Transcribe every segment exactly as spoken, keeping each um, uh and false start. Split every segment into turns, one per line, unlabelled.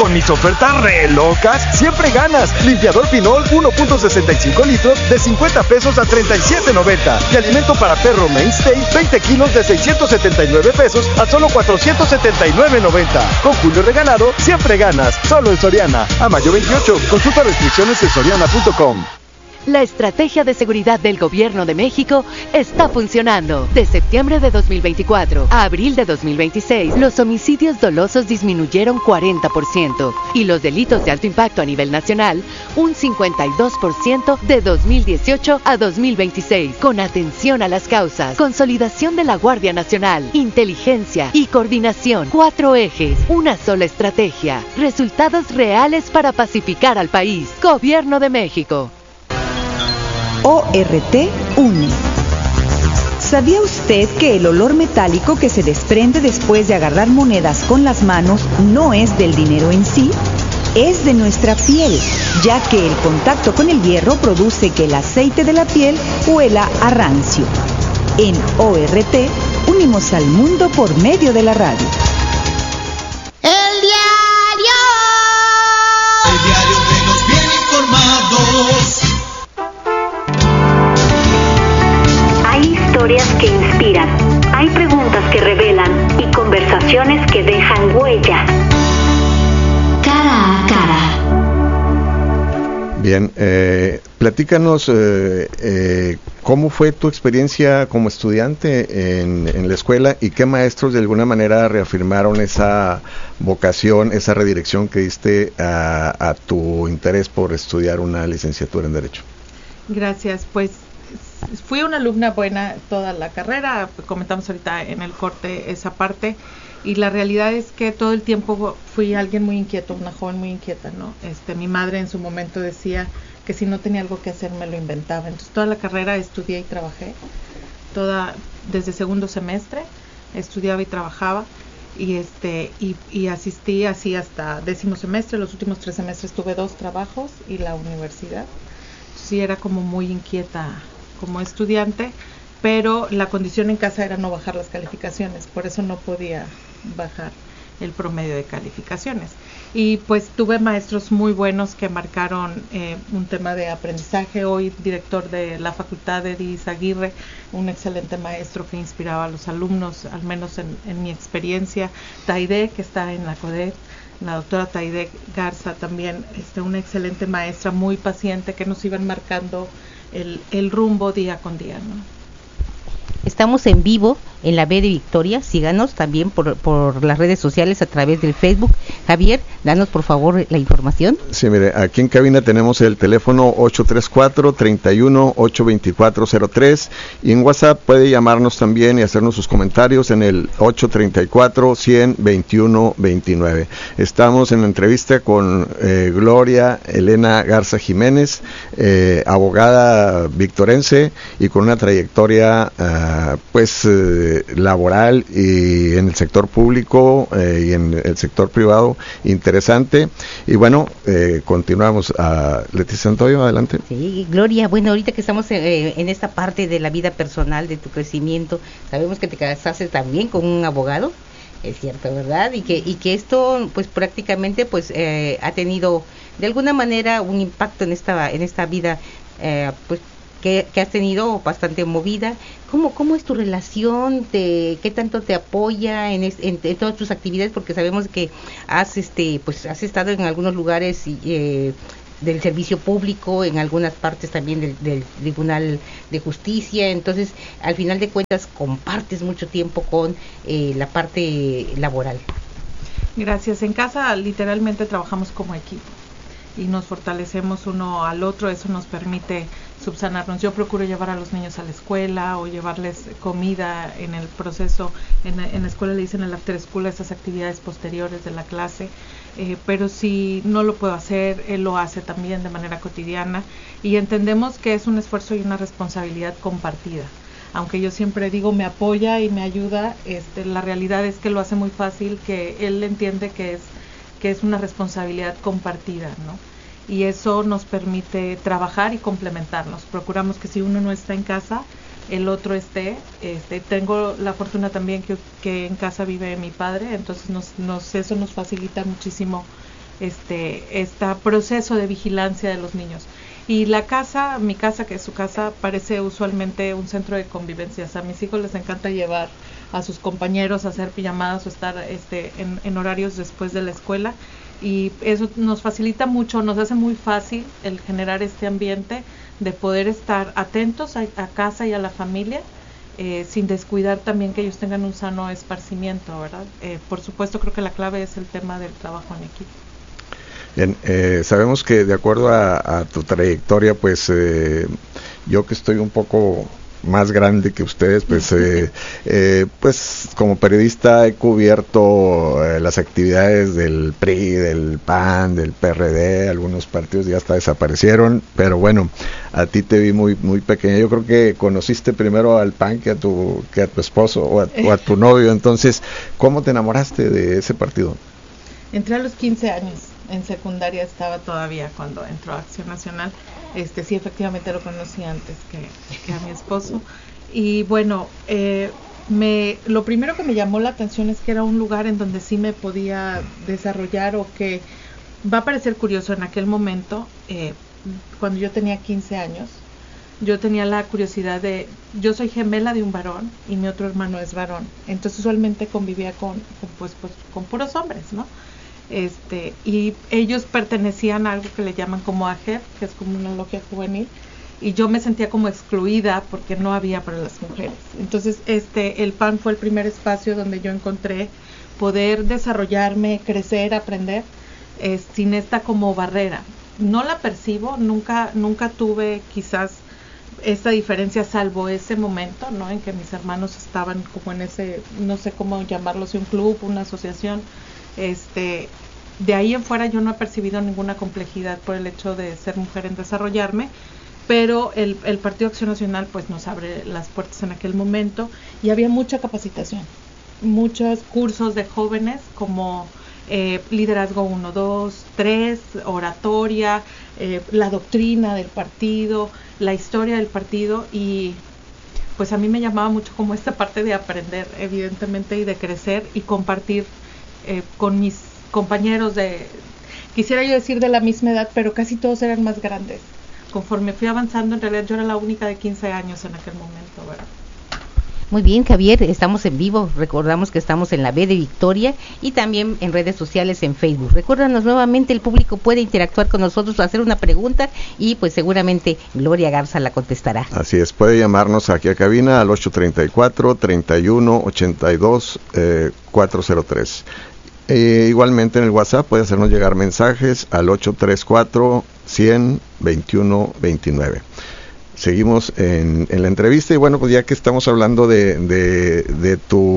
Con mis ofertas re locas, siempre ganas. Limpiador Pinol uno punto sesenta y cinco litros de cincuenta pesos a treinta y siete noventa. Y alimento para perro Mainstay veinte kilos de seiscientos setenta y nueve pesos a solo cuatrocientos setenta y nueve noventa. Con Julio regalado, siempre ganas. Solo en Soriana. A mayo veintiocho. Consulta restricciones en soriana punto com.
La estrategia de seguridad del Gobierno de México está funcionando. De septiembre de dos mil veinticuatro a abril de dos mil veintiséis, los homicidios dolosos disminuyeron cuarenta por ciento y los delitos de alto impacto a nivel nacional un cincuenta y dos por ciento de dos mil dieciocho a dos mil veintiséis. Con atención a las causas, consolidación de la Guardia Nacional, inteligencia y coordinación. Cuatro ejes, una sola estrategia. Resultados reales para pacificar al país. Gobierno de México.
O R T une. ¿Sabía usted que el olor metálico que se desprende después de agarrar monedas con las manos no es del dinero en sí? Es de nuestra piel, ya que el contacto con el hierro produce que el aceite de la piel huela a rancio. En O R T unimos al mundo por medio de la radio.
El diario.
El diario de los bien informados.
Hay historias que inspiran, hay preguntas que revelan y conversaciones que dejan huella. Cara a cara.
Bien, eh, platícanos eh, eh, cómo fue tu experiencia como estudiante en, en la escuela y qué maestros de alguna manera reafirmaron esa vocación, esa redirección que diste a, a tu interés por estudiar una licenciatura en Derecho.
Gracias, pues fui una alumna buena toda la carrera, comentamos ahorita en el corte esa parte, y la realidad es que todo el tiempo fui alguien muy inquieto, una joven muy inquieta, ¿no? Este, mi madre en su momento decía que si no tenía algo que hacer me lo inventaba, entonces toda la carrera estudié y trabajé, toda desde segundo semestre estudiaba y trabajaba, y este y, y asistí así hasta décimo semestre, los últimos tres semestres tuve dos trabajos y la universidad, entonces sí era como muy inquieta como estudiante, pero la condición en casa era no bajar las calificaciones, por eso no podía bajar el promedio de calificaciones. Y pues tuve maestros muy buenos que marcaron eh, un tema de aprendizaje. Hoy director de la Facultad de Edith Aguirre, un excelente maestro que inspiraba a los alumnos, al menos en, en mi experiencia. Taide, que está en la CODET, la doctora Taide Garza también, este, una excelente maestra, muy paciente, que nos iban marcando el, el rumbo día con día, ¿no?
Estamos en vivo en la B de Victoria, síganos también por, por las redes sociales a través del Facebook. Javier, danos por favor la información.
Sí, mire, aquí en cabina tenemos el teléfono ocho tres cuatro, tres uno, ocho dos cuatro cero tres y en WhatsApp puede llamarnos también y hacernos sus comentarios en el ocho tres cuatro, cien, veintiuno veintinueve. Estamos en la entrevista con eh, Gloria Elena Garza Jiménez, eh, abogada victorense y con una trayectoria uh, pues eh, laboral y en el sector público eh, y en el sector privado interesante. Y bueno, eh, continuamos. A Leticia Santoyo, adelante.
Sí, Gloria, bueno, ahorita que estamos eh, en esta parte de la vida personal, de tu crecimiento, sabemos que te casaste también con un abogado, es cierto, ¿verdad? Y que y que esto pues prácticamente pues eh, ha tenido de alguna manera un impacto en esta en esta vida eh, pues que, que has tenido bastante movida. ¿Cómo, cómo es tu relación? Te, ¿Qué tanto te apoya en, es, en, en todas tus actividades? Porque sabemos que has este pues has estado en algunos lugares eh, del servicio público, en algunas partes también del, del Tribunal de Justicia, entonces al final de cuentas compartes mucho tiempo con eh, la parte laboral.
Gracias. En casa literalmente trabajamos como equipo y nos fortalecemos uno al otro, eso nos permite subsanarnos. Yo procuro llevar a los niños a la escuela o llevarles comida en el proceso, en, en la escuela le dicen el after school, esas actividades posteriores de la clase, eh, pero si no lo puedo hacer, él lo hace también de manera cotidiana y entendemos que es un esfuerzo y una responsabilidad compartida. Aunque yo siempre digo me apoya y me ayuda, este, la realidad es que lo hace muy fácil, que él entiende que es que es una responsabilidad compartida, ¿no? Y eso nos permite trabajar y complementarnos. Procuramos que si uno no está en casa, el otro esté. Este, tengo la fortuna también que, que en casa vive mi padre, entonces nos, nos, eso nos facilita muchísimo este, este proceso de vigilancia de los niños. Y la casa, mi casa, que es su casa, parece usualmente un centro de convivencia. O sea, a mis hijos les encanta llevar a sus compañeros a hacer pijamadas o estar este, en, en horarios después de la escuela. Y eso nos facilita mucho, nos hace muy fácil el generar este ambiente de poder estar atentos a, a casa y a la familia, eh, sin descuidar también que ellos tengan un sano esparcimiento, ¿verdad? Eh, por supuesto, creo que la clave es el tema del trabajo en equipo.
Bien, eh, sabemos que de acuerdo a, a tu trayectoria, pues eh, yo que estoy un poco más grande que ustedes, pues eh, eh, pues como periodista he cubierto eh, las actividades del P R I, del P A N, del P R D, algunos partidos ya hasta desaparecieron, pero bueno, a ti te vi muy muy pequeña. Yo creo que conociste primero al P A N que a tu que a tu esposo o a, o a tu novio. Entonces, ¿cómo te enamoraste de ese partido?
Entré a los quince años. En secundaria estaba todavía cuando entró a Acción Nacional. Este sí, efectivamente lo conocí antes que, que a mi esposo. Y bueno, eh, me, lo primero que me llamó la atención es que era un lugar en donde sí me podía desarrollar, o que va a parecer curioso, en aquel momento, eh, cuando yo tenía quince años, yo tenía la curiosidad de, yo soy gemela de un varón y mi otro hermano es varón. Entonces usualmente convivía con, con, pues, pues, con puros hombres, ¿no? Este, y ellos pertenecían a algo que le llaman como A G E P, que es como una logia juvenil, y yo me sentía como excluida porque no había para las mujeres. Entonces este, el P A N fue el primer espacio donde yo encontré poder desarrollarme, crecer, aprender, eh, sin esta como barrera. No la percibo, nunca, nunca tuve quizás esta diferencia, salvo ese momento, ¿no? En que mis hermanos estaban como en ese, no sé cómo llamarlo, si un club, una asociación. Este, de ahí en fuera yo no he percibido ninguna complejidad por el hecho de ser mujer en desarrollarme, pero el, el Partido Acción Nacional pues nos abre las puertas en aquel momento, y había mucha capacitación, muchos cursos de jóvenes como eh, liderazgo uno, dos, tres, oratoria, eh, la doctrina del partido, la historia del partido, y pues a mí me llamaba mucho como esta parte de aprender, evidentemente, y de crecer y compartir Eh, con mis compañeros de, quisiera yo decir de la misma edad, pero casi todos eran más grandes. Conforme fui avanzando, en realidad yo era la única de quince años en aquel momento, ¿verdad?
Muy bien, Javier, estamos en vivo, recordamos que estamos en la B de Victoria y también en redes sociales, en Facebook. Recuérdanos nuevamente, el público puede interactuar con nosotros, hacer una pregunta y pues seguramente Gloria Garza la contestará.
Así es, puede llamarnos aquí a cabina al ocho treinta y cuatro, treinta y uno, ochenta y dos, cuatrocientos tres. Eh, igualmente en el WhatsApp puede hacernos llegar mensajes al ocho tres cuatro, cien, veintiuno, veintinueve. Seguimos en, en la entrevista, y bueno, pues ya que estamos hablando de, de, de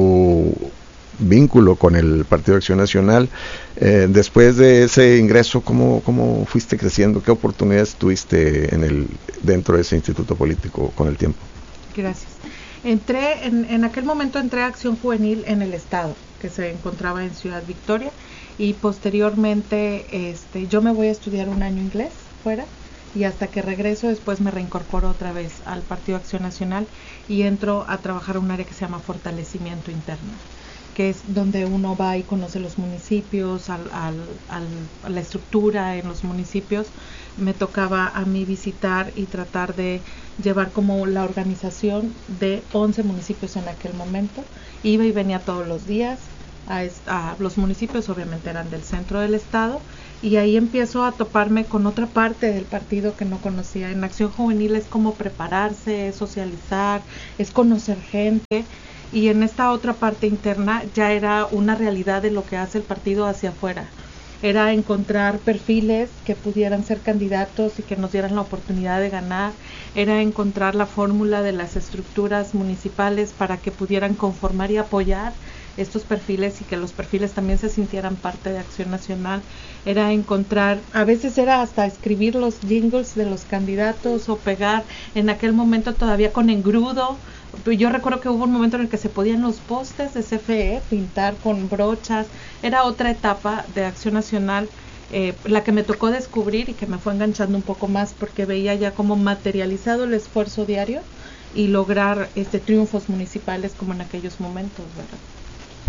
tu vínculo con el Partido Acción Nacional, eh, después de ese ingreso, ¿cómo, cómo fuiste creciendo? ¿Qué oportunidades tuviste en el, dentro de ese instituto político con el tiempo?
Gracias. Entré, en, en aquel momento entré a Acción Juvenil en el Estado, que se encontraba en Ciudad Victoria, y posteriormente este, yo me voy a estudiar un año inglés fuera, y hasta que regreso después me reincorporo otra vez al Partido Acción Nacional y entro a trabajar en un área que se llama fortalecimiento interno, que es donde uno va y conoce los municipios, al, al, al, a la estructura en los municipios. Me tocaba a mí visitar y tratar de llevar como la organización de once municipios en aquel momento. Iba y venía todos los días a, a los municipios, obviamente eran del centro del estado, y ahí empiezo a toparme con otra parte del partido que no conocía. En Acción Juvenil es como prepararse, es socializar, es conocer gente, y en esta otra parte interna ya era una realidad de lo que hace el partido hacia afuera. Era encontrar perfiles que pudieran ser candidatos y que nos dieran la oportunidad de ganar, era encontrar la fórmula de las estructuras municipales para que pudieran conformar y apoyar estos perfiles, y que los perfiles también se sintieran parte de Acción Nacional. Era encontrar, a veces era hasta escribir los jingles de los candidatos o pegar, en aquel momento todavía con engrudo. Yo recuerdo que hubo un momento en el que se podían los postes de C F E pintar con brochas. Era otra etapa de Acción Nacional, eh, la que me tocó descubrir y que me fue enganchando un poco más, porque veía ya como materializado el esfuerzo diario y lograr este triunfos municipales como en aquellos momentos, ¿verdad?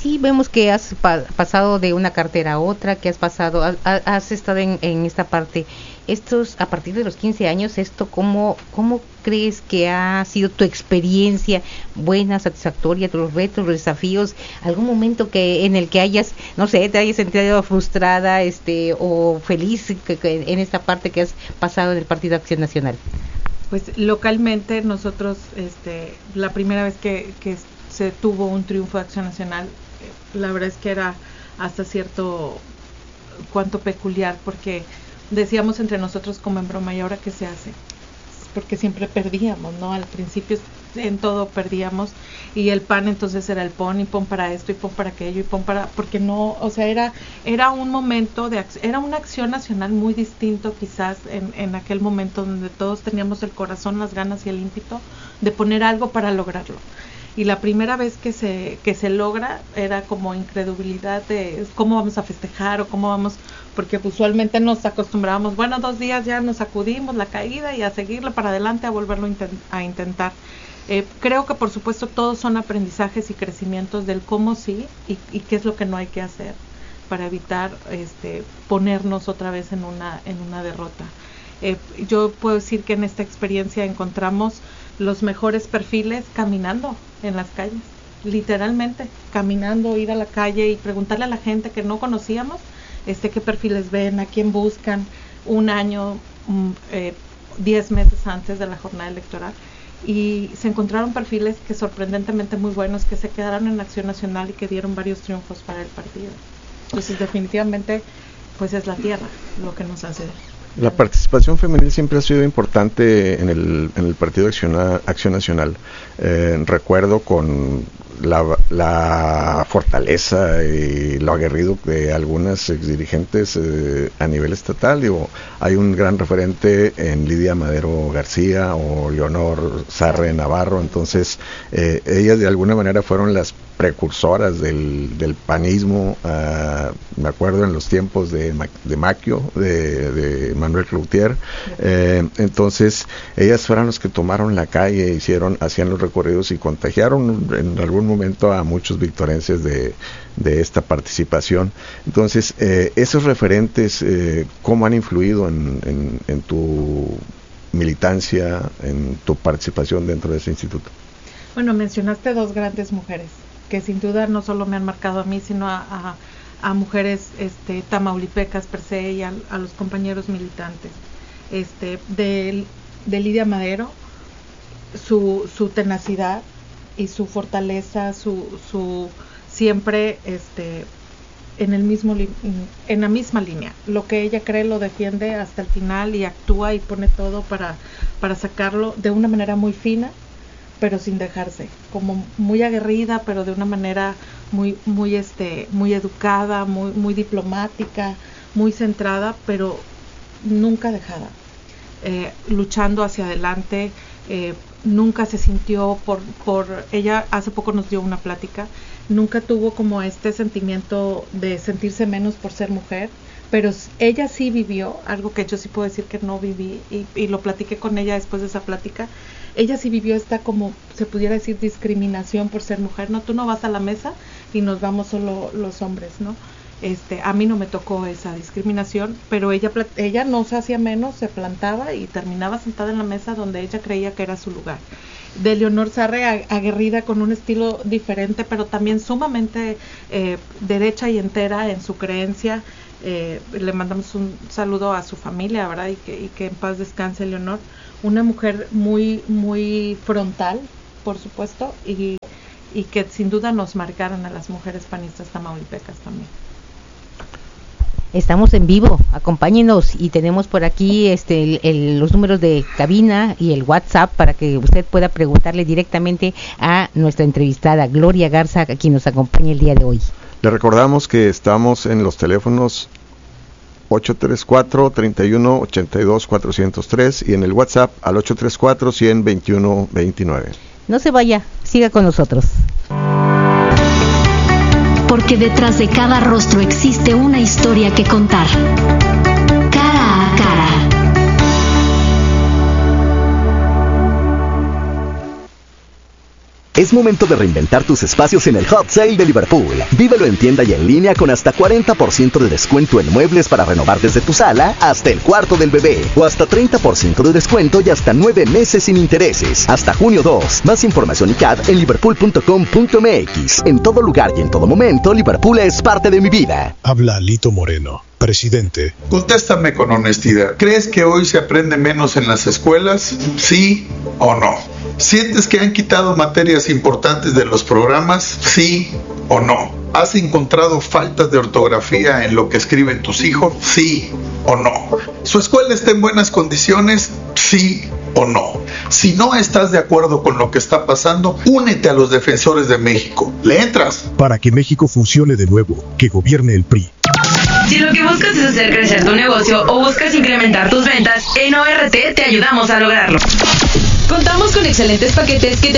sí, vemos que has pa pasado de una cartera a otra, que has pasado, ha, has estado en, en esta parte. Estos, a partir de los quince años, esto, ¿cómo, cómo crees que ha sido tu experiencia buena, satisfactoria, los retos, los desafíos? ¿Algún momento que en el que hayas, no sé, te hayas sentido frustrada, este, o feliz que, que en esta parte que has pasado en el Partido Acción Nacional?
Pues localmente nosotros, este, la primera vez que, que se tuvo un triunfo de Acción Nacional, la verdad es que era hasta cierto cuanto peculiar, porque decíamos entre nosotros como en broma, ¿y ahora qué se hace? Porque siempre perdíamos, ¿no? Al principio en todo perdíamos, y el P A N entonces era el pon y pon para esto y pon para aquello y pon para, porque no, o sea, era era un momento de, era una acción nacional muy distinto quizás en, en aquel momento donde todos teníamos el corazón, las ganas y el ímpetu de poner algo para lograrlo. Y la primera vez que se que se logra era como incredulidad de cómo vamos a festejar o cómo vamos, porque usualmente nos acostumbrábamos, bueno, dos días ya nos sacudimos la caída y a seguirle para adelante, a volverlo intent a intentar. Eh, creo que por supuesto todos son aprendizajes y crecimientos del cómo sí y, y qué es lo que no hay que hacer para evitar este ponernos otra vez en una en una derrota. Eh, yo puedo decir que en esta experiencia encontramos los mejores perfiles caminando en las calles, literalmente caminando, ir a la calle y preguntarle a la gente que no conocíamos este qué perfiles ven, a quién buscan, un año, um, eh, diez meses antes de la jornada electoral, y se encontraron perfiles que sorprendentemente muy buenos, que se quedaron en Acción Nacional y que dieron varios triunfos para el partido. Entonces definitivamente pues es la tierra lo que nos hace.
La participación femenil siempre ha sido importante en el, en el Partido Acción, Acción Nacional. Eh, recuerdo con la, la fortaleza y lo aguerrido de algunas exdirigentes eh, a nivel estatal. Digo, hay un gran referente en Lidia Madero García o Leonor Sarre Navarro, entonces eh, ellas de alguna manera fueron las precursoras del, del panismo, uh, me acuerdo en los tiempos de, de Maquio, de, de Manuel Cloutier, eh, entonces ellas fueron las que tomaron la calle, hicieron, hacían los recorridos y contagiaron en algún momento a muchos victorenses de, de esta participación. Entonces, eh, esos referentes, eh, ¿cómo han influido en, en, en tu militancia, en tu participación dentro de ese instituto?
Bueno, mencionaste dos grandes mujeres que sin duda no solo me han marcado a mí, sino a, a, a mujeres este, tamaulipecas per se y a, a los compañeros militantes. Este, de, de Lidia Madero, su, su tenacidad y su fortaleza, su, su siempre este, en, el mismo en la misma línea. Lo que ella cree lo defiende hasta el final y actúa y pone todo para, para sacarlo de una manera muy fina, pero sin dejarse, como muy aguerrida, pero de una manera muy muy este muy educada, muy muy diplomática, muy centrada, pero nunca dejada, eh, luchando hacia adelante. Eh, nunca se sintió por por ella hace poco nos dio una plática, nunca tuvo como este sentimiento de sentirse menos por ser mujer, pero ella sí vivió algo que yo sí puedo decir que no viví, y, y lo platiqué con ella después de esa plática. Ella sí vivió esta, como se pudiera decir, discriminación por ser mujer, ¿no? Tú no vas a la mesa y nos vamos solo los hombres, ¿no? Este, a mí no me tocó esa discriminación, pero ella ella no se hacía menos, se plantaba y terminaba sentada en la mesa donde ella creía que era su lugar. De Leonor Sarre, aguerrida con un estilo diferente, pero también sumamente eh, derecha y entera en su creencia. Eh, le mandamos un saludo a su familia, ¿verdad? Y que, y que en paz descanse Leonor. Una mujer muy muy frontal, por supuesto, y, y que sin duda nos marcaron a las mujeres panistas tamaulipecas también.
Estamos en vivo, acompáñenos, y tenemos por aquí este el, el, los números de cabina y el WhatsApp para que usted pueda preguntarle directamente a nuestra entrevistada Gloria Garza, a quien nos acompaña el día de hoy.
Le recordamos que estamos en los teléfonos ocho tres cuatro, treinta y uno, ochenta y dos, cuatrocientos tres y en el WhatsApp al ocho tres cuatro, cien, veintiuno, veintinueve.
No se vaya, siga con nosotros.
Porque detrás de cada rostro existe una historia que contar. Cara a cara.
Es momento de reinventar tus espacios en el Hot Sale de Liverpool. Vívelo en tienda y en línea con hasta cuarenta por ciento de descuento en muebles para renovar desde tu sala hasta el cuarto del bebé. O hasta treinta por ciento de descuento y hasta nueve meses sin intereses. Hasta junio dos. Más información y C A D en liverpool punto com punto m x. En todo lugar y en todo momento, Liverpool es parte de mi vida.
Habla Alito Moreno, presidente.
Contéstame con honestidad. ¿Crees que hoy se aprende menos en las escuelas? ¿Sí o no? ¿Sientes que han quitado materias importantes de los programas? ¿Sí o no? ¿Has encontrado faltas de ortografía en lo que escriben tus hijos? ¿Sí o no? ¿Su escuela está en buenas condiciones? ¿Sí o no? Si no estás de acuerdo con lo que está pasando, únete a los defensores de México. ¿Le entras?
Para que México funcione de nuevo, que gobierne el P R I.
Si lo que buscas es hacer crecer tu negocio o buscas incrementar tus ventas, en O R T te ayudamos a lograrlo. Contamos con excelentes paquetes que te